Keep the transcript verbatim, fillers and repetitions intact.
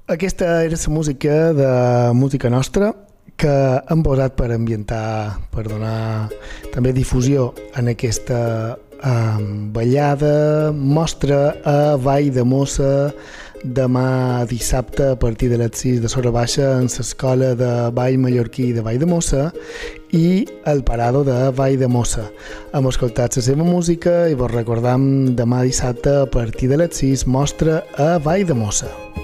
Aquesta era la música de Música Nostra que hem posat per ambientar, per donar també difusió en aquesta um, ballada, mostra a Valldemossa demà dissabte a partir de les sis de l'hora baixa en l'escola de ball mallorquí de Valldemossa i el Parado de Valldemossa. Hem escoltat la seva música i vos recordam demà dissabte a partir de les sis mostra a Valldemossa.